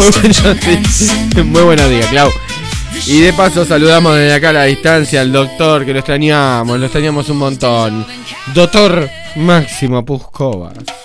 Muy buenos días, Clau. Y de paso saludamos desde acá a la distancia al doctor, que lo extrañamos un montón. Doctor Máximo Puscovas.